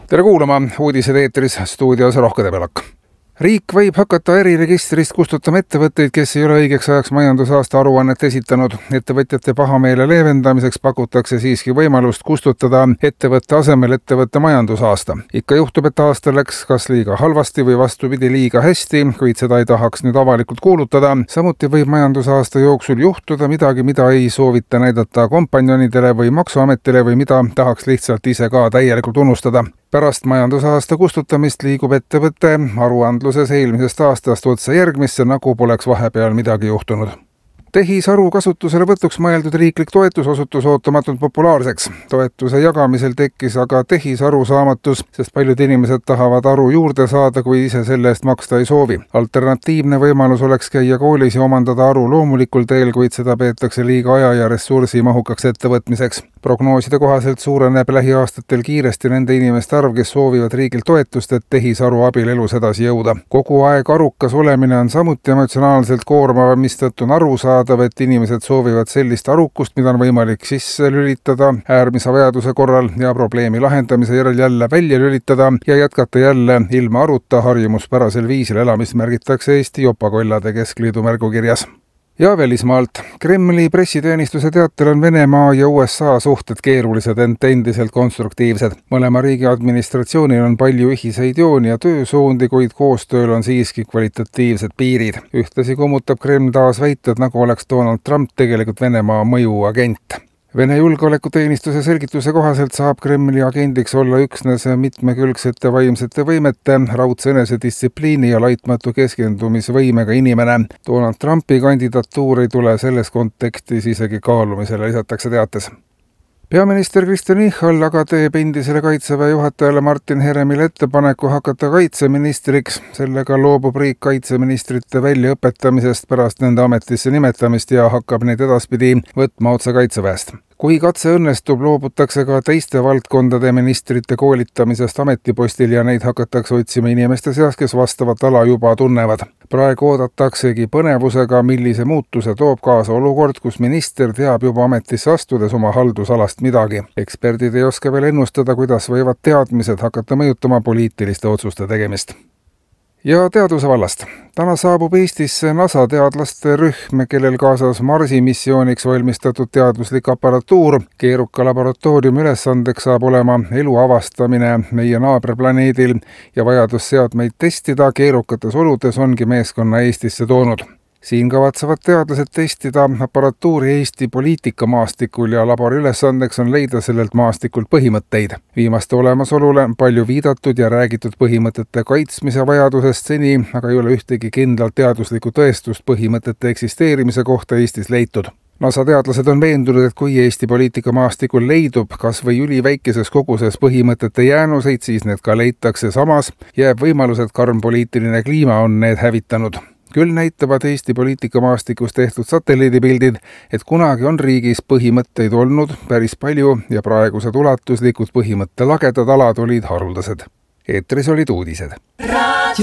Tere kuulama, uudised eetris, stuudios Rohke Debelak. Riik võib hakata äriregistrist kustutama ettevõtteid, kes ei ole õigeks ajaks majandusaasta aruannet esitanud. Ettevõtjate pahameele leevendamiseks pakutakse siiski võimalust kustutada ettevõtte asemel ettevõtte majandusaasta. Ikka juhtub, et aasta läks kas liiga halvasti või vastupidi liiga hästi, kuid seda ei tahaks nüüd avalikult kuulutada. Samuti võib majandusaasta jooksul juhtuda midagi, mida ei soovita näidata kompanjonidele või maksuametile või mida tahaks lihtsalt ise ka täielikult unustada. Pärast majandusaasta kustutamist liigub ettevõtte aruandluses eelmisest aastast otse järgmisse, nagu poleks vahepeal midagi juhtunud. Tehisaru kasutusele võtuks mõeldud riiklik toetus osutus ootamatult populaarseks. Toetuse jagamisel tekkis aga tehisaru saamatus, sest paljud inimesed tahavad aru juurde saada, kui ise selle eest maksta ei soovi. Alternatiivne võimalus oleks käia koolis ja omandada aru loomulikul teel, kuid seda peetakse liiga aja- ja ressursimahukaks ettevõtmiseks. Prognooside kohaselt suureneb lähiaastatel kiiresti nende inimeste arv, kes soovivad riigilt toetust, et tehisaru abil elus edasi jõuda. Kogu aeg arukas olemine on samuti emotsionaalselt koormav, mistõttu on arusaadav, et inimesed soovivad sellist arukust, mida on võimalik sisse lülitada äärmise vajaduse korral ja probleemi lahendamise järel jälle välja lülitada ja jätkata jälle ilma aruta harjumuspärasel viisil elamist, märgitakse Eesti Jopakollade Keskliidu märgukirjas. Ja välismaalt. Kremli pressiteenistuse teatel on Venemaa ja USA suhted keerulised, ent endiselt konstruktiivsed. Mõlema riigi administratsioonil on palju ühiseid jooni ja töösuundi, kuid koostööl on siiski kvalitatiivsed piirid. Ühtlasi kummutab Kreml taas väited, nagu oleks Donald Trump tegelikult Venemaa mõjuagent. Vene julgeolekuteenistuse selgituse kohaselt saab Kremli agendiks olla üksnes mitmekülgsete vaimsete võimete, raudse enesedistsipliini ja laitmatu keskendumisvõimega inimene. Donald Trumpi kandidatuur ei tule selles kontekstis isegi kaalumisele, lisatakse teates. Peaminister Kristen Michal aga teeb endisele kaitseväe juhatajale Martin Heremile ettepaneku hakata kaitseministriks. Sellega loobub riik kaitseministrite väljaõpetamisest pärast nende ametisse nimetamist ja hakkab neid edaspidi võtma otse kaitseväest. Kui katse õnnestub, loobutakse ka teiste valdkondade ministrite koolitamisest ametipostil ja neid hakatakse otsima inimeste seas, kes vastavat ala juba tunnevad. Praegu oodataksegi põnevusega, millise muutuse toob kaasa olukord, kus minister teab juba ametisse astudes oma haldusalast midagi. Eksperdid ei oska veel ennustada, kuidas võivad teadmised hakata mõjutama poliitiliste otsuste tegemist. Ja teaduse vallast. Täna saabub Eestisse NASA teadlaste rühm, kellel kaasas Marsi missiooniks valmistatud teaduslik aparatuur. Keeruka laboratooriumi ülesandeks saab olema elu avastamine meie naaberplaneedil ja vajadus seadmeid testida keerukates oludes ongi meeskonna Eestisse toonud. Siin kavatsevad teadlased testida aparatuuri Eesti poliitikamaastikul ja labori ülesandeks on leida sellelt maastikult põhimõtteid. Viimaste olemasolule on palju viidatud ja räägitud põhimõtete kaitsmise vajadusest seni, aga ei ole ühtegi kindlalt teaduslikku tõestust põhimõtete eksisteerimise kohta Eestis leitud. NASA teadlased on veendunud, et kui Eesti poliitikamaastikul leidub kas või üliväikeses koguses põhimõtete jäänuseid, siis need ka leitakse, samas jääb võimalus, et karm poliitiline kliima on need hävitanud. Küll näitavad Eesti poliitikamaastikust tehtud satelliidipildid, et kunagi on riigis põhimõtteid olnud päris palju ja praegused ulatuslikud põhimõttelagedad alad olid haruldased. Eetris olid uudised.